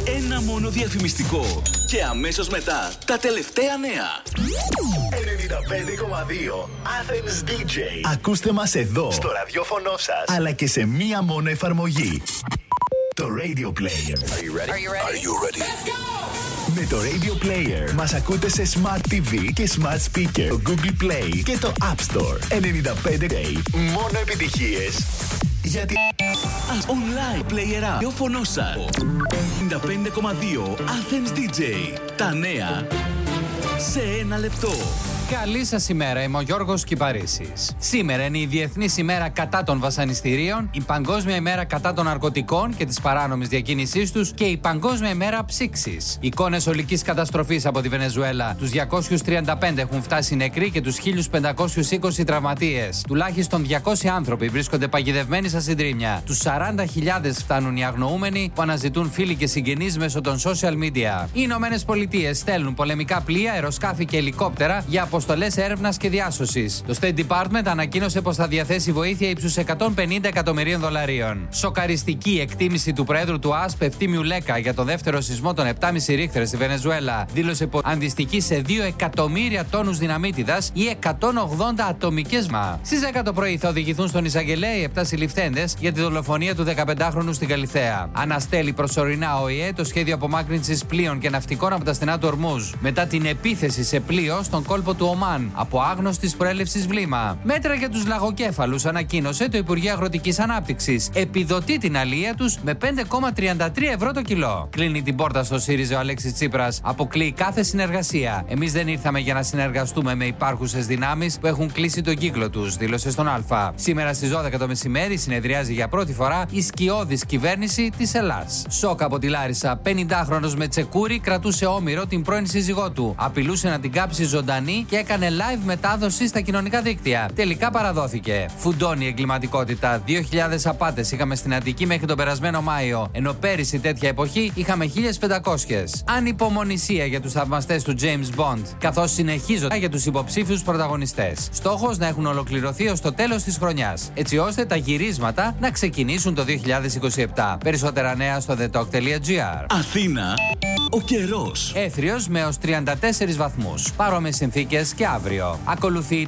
Ένα μόνο διαφημιστικό. Και αμέσως μετά τα τελευταία νέα. 95,2 Athens DJ. Ακούστε μας εδώ, στο ραδιόφωνο σας, αλλά και σε μία μόνο εφαρμογή. Το Radio Player. Are you ready? Let's go! Με το Radio Player μας ακούτε σε Smart TV και Smart Speaker, το Google Play και το App Store. 95 Day. Μόνο επιτυχίες. Γιατί Online player ραδιόφωνο σας. 95,2 Athens DJ. Τα νέα σε ένα λεπτό. Καλή σας ημέρα, είμαι ο Γιώργος Κυπαρίσης. Σήμερα είναι η Διεθνής ημέρα κατά των βασανιστήριων, η Παγκόσμια ημέρα κατά των ναρκωτικών και της παράνομης διακίνησής τους και η Παγκόσμια ημέρα ψήξης. Εικόνες ολικής καταστροφής από τη Βενεζουέλα. Τους 235 έχουν φτάσει νεκροί και τους 1520 τραυματίες. Τουλάχιστον 200 άνθρωποι βρίσκονται παγιδευμένοι στα συντρίμμια. Τους 40.000 φτάνουν οι αγνοούμενοι που αναζητούν φίλοι και συγγενείς μέσω των social media. Οι Ηνωμένες Πολιτείες στέλνουν πολεμικά πλοία, αεροσκάφη και ελικόπτερα για αποστολές έρευνας και διάσωσης. Το State Department ανακοίνωσε πως θα διαθέσει βοήθεια ύψους $150 εκατομμυρίων. Σοκαριστική εκτίμηση του Προέδρου του ΑΣΠ Ευτίμιου Λέκα για το δεύτερο σεισμό των 7,5 ρίχτερ στη Βενεζουέλα δήλωσε πως αντιστοιχεί σε 2 εκατομμύρια τόνους δυναμίτιδας ή 180 ατομικές μα. Στις 10 το πρωί θα οδηγηθούν στον εισαγγελέα οι 7 συλληφθέντες για τη δολοφονία του 15χρονου στην Καλιθέα. Αναστέλει προσωρινά ο ΙΕ το σχέδιο απομάκρυνσης πλοίων και ναυτικών από τα στενά του Ορμούζ μετά την επίθεση σε πλοίο στον κόλπο του Ομάν από άγνωστης προέλευσης βλήμα. Μέτρα για τους λαγοκέφαλους ανακοίνωσε το Υπουργείο Αγροτικής Ανάπτυξης. Επιδοτεί την αλεία τους με 5,33 ευρώ το κιλό. Κλείνει την πόρτα στο ΣΥΡΙΖΑ ο Αλέξης Τσίπρας. Αποκλείει κάθε συνεργασία. Εμείς δεν ήρθαμε για να συνεργαστούμε με υπάρχουσες δυνάμεις που έχουν κλείσει τον κύκλο τους, δήλωσε στον Α. Σήμερα στις 12 το μεσημέρι συνεδριάζει για πρώτη φορά η σκιώδης κυβέρνηση της Ελλάς. Σοκ από τη Λάρισα. 50χρονος με τσεκούρι κρατούσε όμηρο την πρώην σύζυγό του. Απειλούσε να την κάψει ζωντανή και έκανε live μετάδοση στα κοινωνικά δίκτυα. Τελικά παραδόθηκε. Φουντώνει η εγκληματικότητα. 2.000 απάτες είχαμε στην Αττική μέχρι τον περασμένο Μάιο, ενώ πέρυσι τέτοια εποχή είχαμε 1.500. Ανυπομονησία για τους θαυμαστές του James Bond, καθώς συνεχίζονται για τους υποψήφιους πρωταγωνιστές. Στόχος να έχουν ολοκληρωθεί ως το τέλος της χρονιάς, έτσι ώστε τα γυρίσματα να ξεκινήσουν το 2027. Περισσότερα νέα στο thetalk.gr. Αθήνα, ο καιρός. Έθριος με έως 34 βαθμούς. Παρόμοιες συνθήκες και αύριο. Ακολουθεί